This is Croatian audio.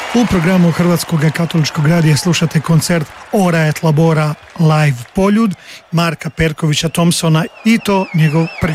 U programu Hrvatskog katoličkog radija slušate koncert Ora et Labora live Poljud Marka Perkovića Thompsona i to njegov prvi